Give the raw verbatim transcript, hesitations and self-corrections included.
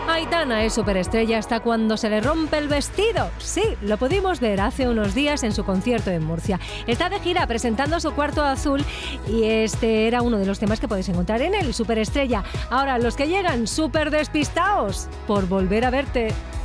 Aitana es superestrella hasta cuando se le rompe el vestido. Sí, lo pudimos ver hace unos días en su concierto en Murcia. Está de gira presentando su Cuarto Azul y este era uno de los temas que podéis encontrar en él, Superestrella. Ahora, los que llegan súper despistados por Volver a Verte.